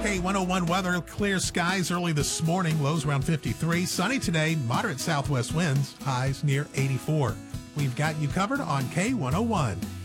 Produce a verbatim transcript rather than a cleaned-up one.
K one oh one weather, clear skies early this morning, lows around fifty-three. Sunny today, moderate southwest winds, highs near eighty-four. We've got you covered on K one oh one.